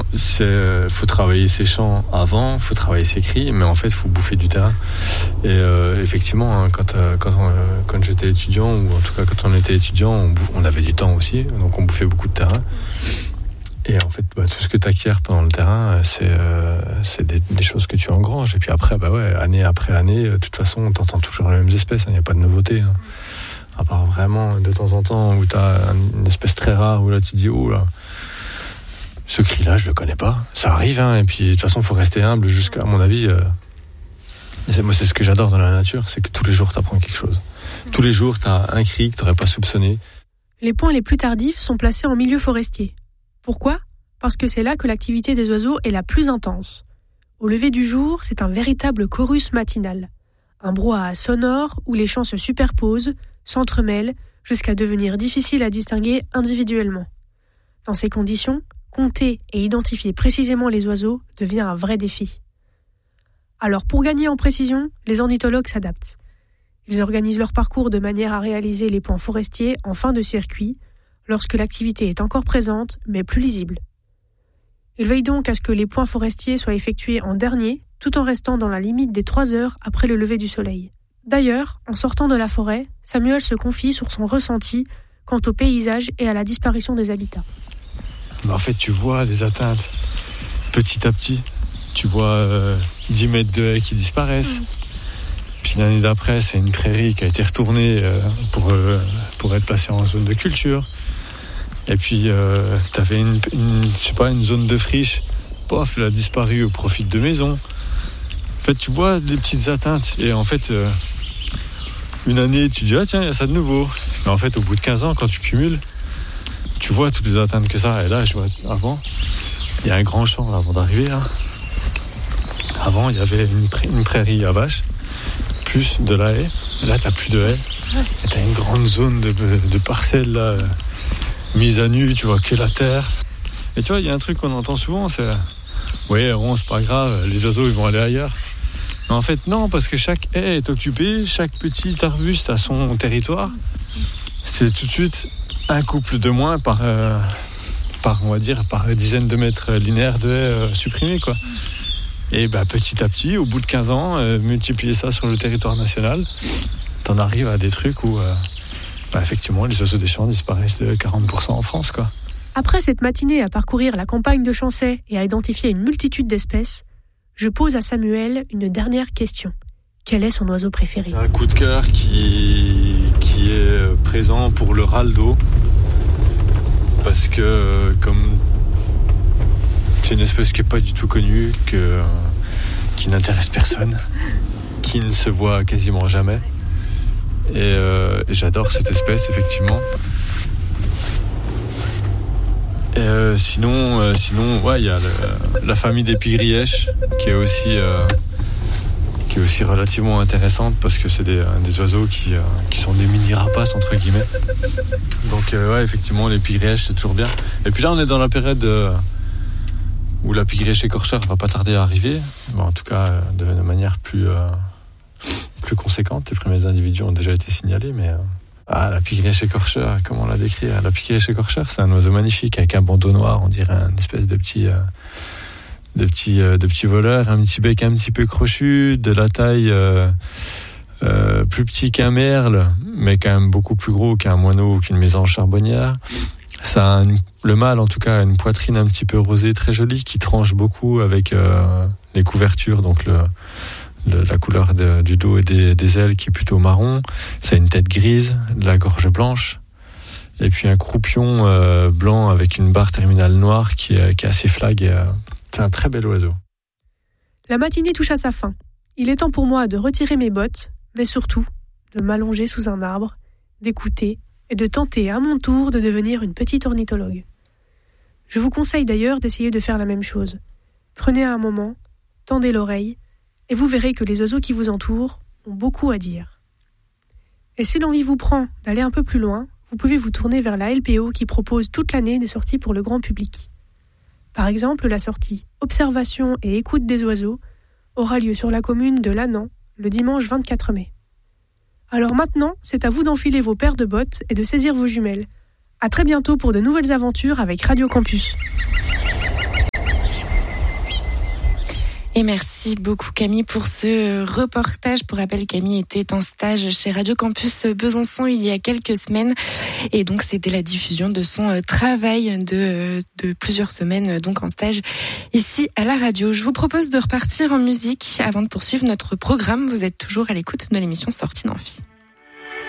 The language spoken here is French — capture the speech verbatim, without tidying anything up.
effectivement, il faut travailler ses champs avant, il faut travailler ses cris, mais en fait, il faut bouffer du terrain. Et euh, effectivement, hein, quand, euh, quand, euh, quand j'étais étudiant, ou en tout cas quand on était étudiant, on, bouffe, on avait du temps aussi, donc on bouffait beaucoup de terrain. Et en fait, bah, tout ce que tu acquiers pendant le terrain, c'est, euh, c'est des, des choses que tu engranges. Et puis après, bah ouais, année après année, de toute façon, tu entends toujours les mêmes espèces, il n'y a pas de nouveauté. Hein. À part vraiment de temps en temps où tu as une espèce très rare, où là tu te dis, oh là, ce cri-là, je le connais pas. Ça arrive, hein, et puis de toute façon, il faut rester humble jusqu'à, à mon avis. Euh, et c'est, moi, c'est ce que j'adore dans la nature, c'est que tous les jours, tu apprends quelque chose. Tous les jours, tu as un cri que tu n'aurais pas soupçonné. Les points les plus tardifs sont placés en milieu forestier. Pourquoi ? Parce que c'est là que l'activité des oiseaux est la plus intense. Au lever du jour, c'est un véritable chorus matinal. Un brouhaha sonore où les chants se superposent, s'entremêlent, jusqu'à devenir difficile à distinguer individuellement. Dans ces conditions, compter et identifier précisément les oiseaux devient un vrai défi. Alors pour gagner en précision, les ornithologues s'adaptent. Ils organisent leur parcours de manière à réaliser les points forestiers en fin de circuit, lorsque l'activité est encore présente, mais plus lisible. Ils veillent donc à ce que les points forestiers soient effectués en dernier, tout en restant dans la limite des trois heures après le lever du soleil. D'ailleurs, en sortant de la forêt, Samuel se confie sur son ressenti quant au paysage et à la disparition des habitats. En fait, tu vois les atteintes petit à petit. Tu vois euh, dix mètres de haies qui disparaissent. Mmh. Puis l'année d'après, c'est une prairie qui a été retournée euh, pour, euh, pour être placée en zone de culture. Et puis, euh, tu avais une, une, je sais pas, une zone de friche. Pof, elle a disparu au profit de maisons. En fait, tu vois des petites atteintes. Et en fait, euh, une année, tu dis, ah tiens, il y a ça de nouveau. Mais en fait, au bout de quinze ans, quand tu cumules, tu vois toutes les atteintes que ça. Et là, je vois, avant, il y a un grand champ là, avant d'arriver. Là. Avant, il y avait une, pra- une prairie à vaches, plus de la haie. Là, tu n'as plus de haie. Et tu as une grande zone de, de parcelles là, mise à nu, tu vois que la terre. Et tu vois, il y a un truc qu'on entend souvent, c'est oui, bon, c'est pas grave, les oiseaux ils vont aller ailleurs. Mais en fait, non, parce que chaque haie est occupée, chaque petit arbuste a son territoire. C'est tout de suite un couple de moins par, euh, par on va dire, par dizaines de mètres linéaires de haies euh, supprimés, quoi. Et bah, petit à petit, au bout de quinze ans, euh, multiplier ça sur le territoire national, t'en arrives à des trucs où. Euh, Bah effectivement, les oiseaux des champs disparaissent de quarante pour cent en France, quoi. Après cette matinée à parcourir la campagne de Chancey et à identifier une multitude d'espèces, je pose à Samuel une dernière question. Quel est son oiseau préféré ? J'ai un coup de cœur qui, qui est présent pour le râle d'eau. Parce que comme c'est une espèce qui n'est pas du tout connue, que, qui n'intéresse personne, qui ne se voit quasiment jamais. Et, euh, et j'adore cette espèce, effectivement. Et euh, sinon, euh, sinon, ouais, il y a le, la famille des pigrièches qui est aussi, euh, qui est aussi relativement intéressante parce que c'est des, des oiseaux qui, euh, qui sont des mini rapaces entre guillemets. Donc euh, ouais, effectivement, les pigrièches c'est toujours bien. Et puis là, on est dans la période euh, où la pigrièche écorcheur va pas tarder à arriver. Bon, en tout cas, euh, de, de manière plus euh, plus conséquente. Les premiers individus ont déjà été signalés, mais... Euh... Ah, la pigrièche écorcheur, comment on la décrit ? La pigrièche écorcheur, c'est un oiseau magnifique, avec un bandeau noir, on dirait une espèce de petit... Euh, de petit, euh, de petit voleur, un petit bec un petit peu crochu, de la taille euh, euh, plus petit qu'un merle, mais quand même beaucoup plus gros qu'un moineau ou qu'une mésange charbonnière. Ça a une, le mâle, en tout cas, a une poitrine un petit peu rosée, très jolie, qui tranche beaucoup avec euh, les couvertures, donc le... Le, la couleur de, du dos et des, des ailes qui est plutôt marron. Ça a une tête grise, de la gorge blanche, et puis un croupion euh, blanc avec une barre terminale noire qui est, qui est assez flag. Et, euh, c'est un très bel oiseau. La matinée touche à sa fin. Il est temps pour moi de retirer mes bottes, mais surtout de m'allonger sous un arbre, d'écouter et de tenter à mon tour de devenir une petite ornithologue. Je vous conseille d'ailleurs d'essayer de faire la même chose. Prenez un moment, tendez l'oreille, et vous verrez que les oiseaux qui vous entourent ont beaucoup à dire. Et si l'envie vous prend d'aller un peu plus loin, vous pouvez vous tourner vers la L P O qui propose toute l'année des sorties pour le grand public. Par exemple, la sortie « Observation et écoute des oiseaux » aura lieu sur la commune de Lannan le dimanche vingt-quatre mai. Alors maintenant, c'est à vous d'enfiler vos paires de bottes et de saisir vos jumelles. À très bientôt pour de nouvelles aventures avec Radio Campus. Et merci beaucoup Camille pour ce reportage. Pour rappel, Camille était en stage chez Radio Campus Besançon il y a quelques semaines et donc c'était la diffusion de son travail de, de plusieurs semaines donc en stage ici à la radio. Je vous propose de repartir en musique avant de poursuivre notre programme. Vous êtes toujours à l'écoute de l'émission Sortie d'Amphi.